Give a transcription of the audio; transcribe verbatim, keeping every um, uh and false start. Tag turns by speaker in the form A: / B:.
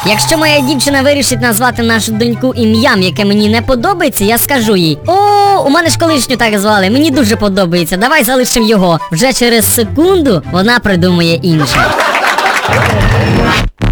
A: Якщо моя дівчина вирішить назвати нашу доньку ім'ям, яке мені не подобається, я скажу їй: о, у мене ж колишню так звали, мені дуже подобається, давай залишимо його. Вже через секунду вона придумає інше.